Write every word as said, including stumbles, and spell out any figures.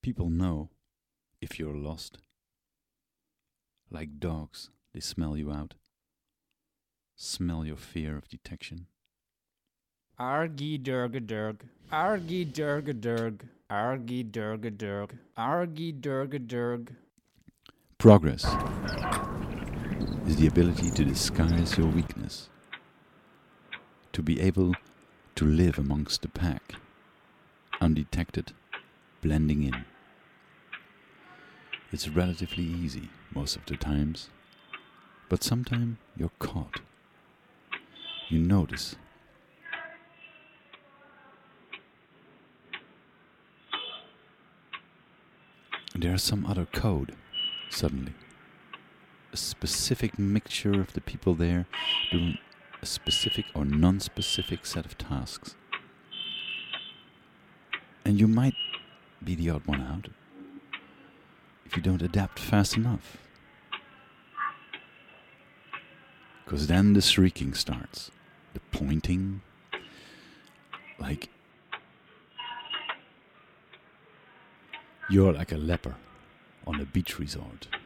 People know if you're lost. Like dogs, they smell you out. Smell your fear of detection. Argy durga durg, argy durga durg, argy durga durg, argy durga durg. Progress is the ability to disguise your weakness, to be able to live amongst the pack, undetected, blending in. It's relatively easy most of the times, but sometimes you're caught. You notice. There's some other code, suddenly. A specific mixture of the people there doing a specific or non-specific set of tasks. And you might be the odd one out if you don't adapt fast enough. Because then the shrieking starts. The pointing. Like you're like a leper on a beach resort.